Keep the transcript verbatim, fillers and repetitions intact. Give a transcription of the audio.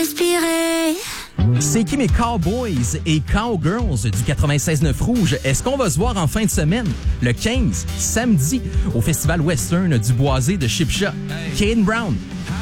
Respirer. C'est qui mes Cowboys et Cowgirls du quatre-vingt-seize neuf Rouge? Est-ce qu'on va se voir en fin de semaine? Le quinze, samedi, au Festival Western du Boisé de Chipcha. Kane Brown,